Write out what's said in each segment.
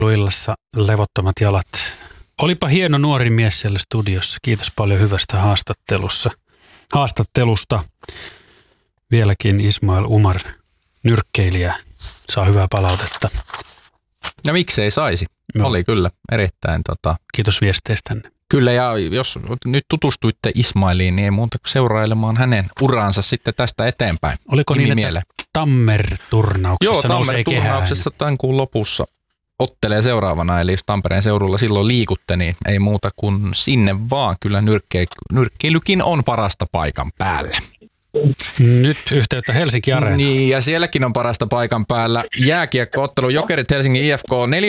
illassa levottomat jalat. Olipa hieno nuori mies siellä studiossa. Kiitos paljon hyvästä haastattelusta. Vieläkin Ismail Umar, nyrkkeilijä, saa hyvää palautetta. Ja miksei saisi? No. Oli kyllä erittäin. Kiitos viesteistänne. Kyllä, ja jos nyt tutustuitte Ismailiin, niin ei muuta kuin seurailemaan hänen uraansa sitten tästä eteenpäin. Oliko niin, että Tammer-turnauksessa nousee kehään? Joo, Tammer-turnauksessa tämän kuun lopussa ottelee seuraavana, eli jos Tampereen seudulla silloin liikutte, niin ei muuta kuin sinne vaan. Kyllä nyrkkeilykin on parasta paikan päällä. Nyt yhteyttä Helsinki Areena. Niin, ja sielläkin on parasta paikan päällä. Jääkiekkoottelu Jokerit Helsingin IFK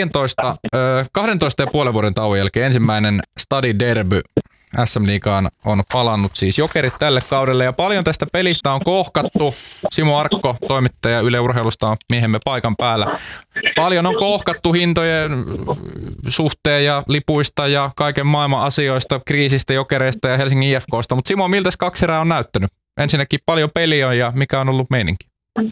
12,5 vuoden tauon jälkeen ensimmäinen Stadi Derby SM-liigaan on palannut siis Jokerit tälle kaudelle, ja paljon tästä pelistä on kohkattu. Simo Arkko, toimittaja Yle Urheilusta, on miehemme paikan päällä. Paljon on kohkattu hintojen suhteen ja lipuista ja kaiken maailman asioista, kriisistä, Jokereista ja Helsingin IFKsta. Mutta Simo, miltäs 2 erää on näyttänyt? Ensinnäkin paljon peliä ja mikä on ollut meininki?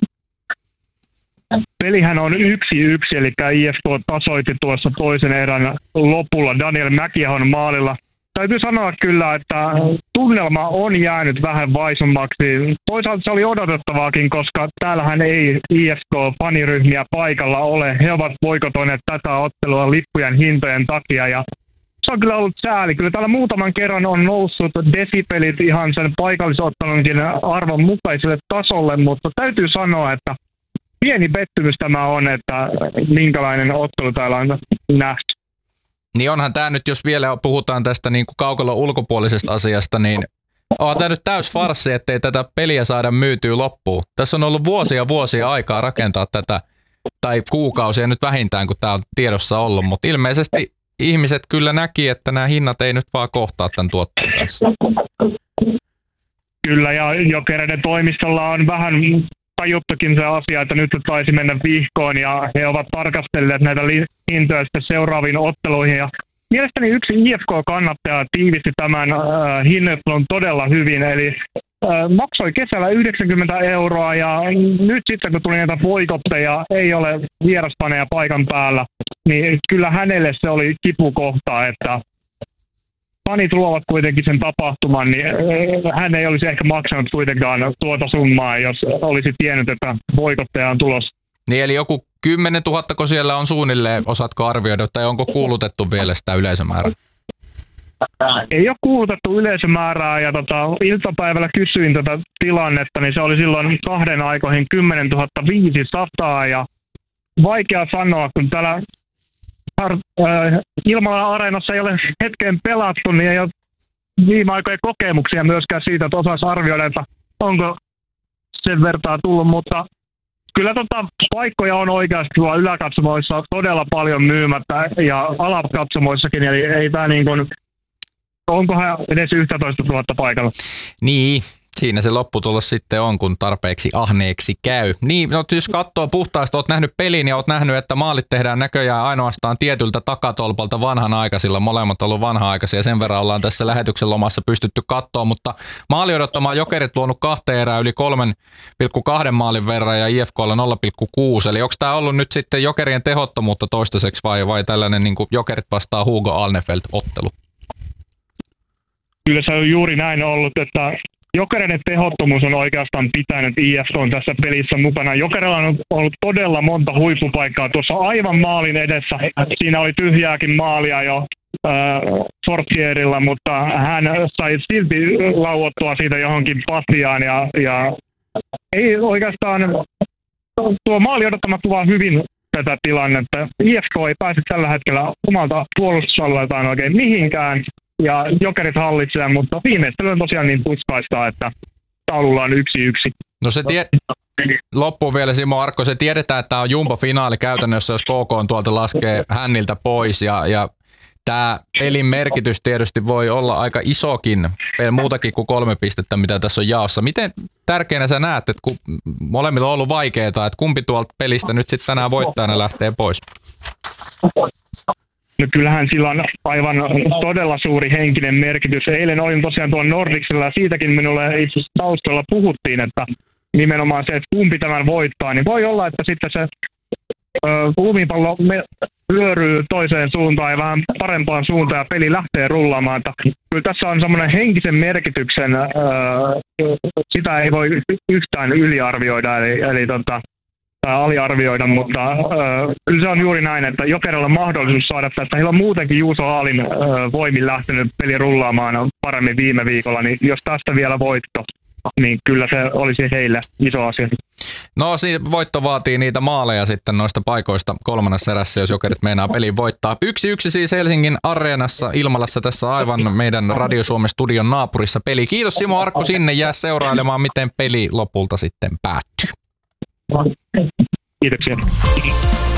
Pelihän on 1-1, eli IFK tasoitti tuossa toisen erän lopulla Daniel Mäkiahon maalilla. Täytyy sanoa kyllä, että tunnelma on jäänyt vähän vaisummaksi. Toisaalta se oli odotettavaakin, koska täällähän ei IFK-faniryhmiä paikalla ole. He ovat boikotoineet tätä ottelua lippujen hintojen takia, ja se on kyllä ollut sääli. Kyllä täällä muutaman kerran on noussut desipelit ihan sen paikallisottelunkin arvon mukaiselle tasolle, mutta täytyy sanoa, että pieni pettymys tämä on, että minkälainen ottelu täällä on nähty. Niin onhan tämä nyt, jos vielä puhutaan tästä niin kuin kaukalon ulkopuolisesta asiasta, niin on tämä nyt täys farssi, ettei tätä peliä saada myytyä loppuun. Tässä on ollut vuosia aikaa rakentaa tätä, tai kuukausia nyt vähintään, kun tämä on tiedossa ollut, mutta ilmeisesti ihmiset kyllä näki, että nämä hinnat ei nyt vaan kohtaa tämän tuotteen kanssa. Kyllä, ja Jokereiden toimistolla on vähän tajuttukin se asia, että nyt taisi mennä vihkoon, ja he ovat tarkastelleet näitä hintoja sitten seuraaviin otteluihin. Ja mielestäni yksi IFK-kannattaja tiivisti tämän hinnoittelun todella hyvin, eli maksoi kesällä 90 €, ja nyt sitten kun tuli näitä boikotteja, ei ole vieraspaneja paikan päällä, niin kyllä hänelle se oli kipukohta, että fanit luovat kuitenkin sen tapahtuman, niin hän ei olisi ehkä maksanut kuitenkaan tuota summaa, jos olisi tiennyt, että boikotteja on tulossa. Niin, eli joku 10 000, kun siellä on suunnilleen, osaatko arvioida, tai onko kuulutettu vielä sitä yleisömäärää? Ei ole kuulutettu yleisömäärää, ja iltapäivällä kysyin tätä tilannetta, niin se oli silloin 2 aikoihin 10 500, ja vaikea sanoa, kun täällä Ilmalan areenassa ei ole hetkeen pelattu, niin ei ole viime aikojen kokemuksia myöskään siitä, että osaisi arvioida, että onko sen vertaa tullut, mutta kyllä paikkoja on oikeasti tuolla yläkatsomoissa todella paljon myymättä ja alakatsomoissakin, eli ei tämä niin kuin, onkohan edes 11 000 paikalla. Niin, siinä se lopputulos sitten on, kun tarpeeksi ahneeksi käy. Niin, no, jos katsoo puhtaasti, olet nähnyt pelin ja olet nähnyt, että maalit tehdään näköjään ainoastaan tietyltä takatolpalta vanhanaikaisilla. Molemmat on ollut vanha-aikaisia, sen verran ollaan tässä lähetyksen lomassa pystytty katsoa, mutta maali odottamaan Jokerit luonut 2 erää yli 3,2 maalin verran ja IFK:lla 0,6. Eli onko tämä ollut nyt sitten Jokerien tehottomuutta toistaiseksi vai tällainen niin kuin Jokerit vastaa Hugo Alnefelt-ottelu? Kyllä se on juuri näin ollut, että Jokereiden tehottomuus on oikeastaan pitänyt IFK on tässä pelissä mukana. Jokerilla on ollut todella monta huippupaikkaa tuossa aivan maalin edessä. Siinä oli tyhjääkin maalia jo Fortierilla, mutta hän sai silti lauottua siitä johonkin pasiaan. Ja ei oikeastaan, tuo maali odottamatta vaan hyvin tätä tilannetta. IFK ei pääse tällä hetkellä omalta puolustusalueeltaan oikein mihinkään. Ja Jokerit hallitsee, mutta viimeistely on tosiaan niin tuskaista, että taululla on 1-1. No se loppuun vielä Simo Arkko, se tiedetään, että tämä on jumbo-finaali käytännössä, jos KK on tuolta laskee hänniltä pois. Ja tämä pelin merkitys tietysti voi olla aika isokin, muutakin kuin 3 pistettä, mitä tässä on jaossa. Miten tärkeänä sä näet, että kun molemmilla on ollut vaikeaa, että kumpi tuolta pelistä nyt sitten tänään voittajana lähtee pois? No kyllähän sillä on aivan todella suuri henkinen merkitys. Eilen olin tosiaan tuolla Nordicsilla ja siitäkin minulle itse asiassa taustalla puhuttiin, että nimenomaan se, että kumpi tämän voittaa, niin voi olla, että sitten se lumipallo vyöryy toiseen suuntaan ja vähän parempaan suuntaan ja peli lähtee rullaamaan. Että kyllä tässä on semmoinen henkisen merkityksen, sitä ei voi yhtään yliarvioida eli aliarvioida, mutta kyllä se on juuri näin, että Jokerilla on mahdollisuus saada tästä. Heillä on muutenkin Juuso Aalin voimin lähtenyt peli rullaamaan paremmin viime viikolla, niin jos tästä vielä voitto, niin kyllä se olisi heille iso asia. No voitto vaatii niitä maaleja sitten noista paikoista kolmannessa erässä, jos Jokerit meinaa pelin voittaa. 1-1 siis Helsingin Areenassa Ilmalassa tässä aivan meidän Radio Suomen studion naapurissa peli. Kiitos Simo Arkko sinne, jää seurailemaan miten peli lopulta sitten päättyy. Kiitoksia.